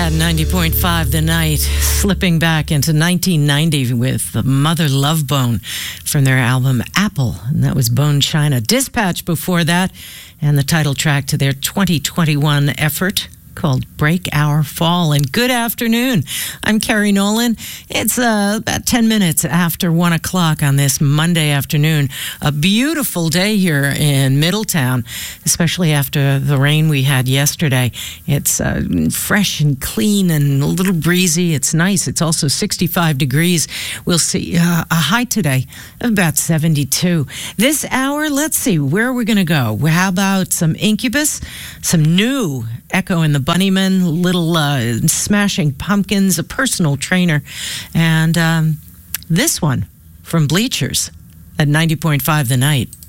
at 90.5 The Night, slipping back into 1990 with the Mother Love Bone from their album Apple, and that was Bone China. Dispatch before that, and the title track to their 2021 effort called Break Our Fall. And good afternoon. I'm Carrie Nolan. It's about 10 minutes after 1 o'clock on this Monday afternoon. A beautiful day here in Middletown, especially after the rain we had yesterday. It's fresh and clean and a little breezy. It's nice. It's also 65 degrees. We'll see a high today of about 72. This hour, let's see, where are we going to go? How about some Incubus, some new Echo and the Bunnymen, little Smashing Pumpkins, a personal trainer, and this one from Bleachers at 90.5 The Night.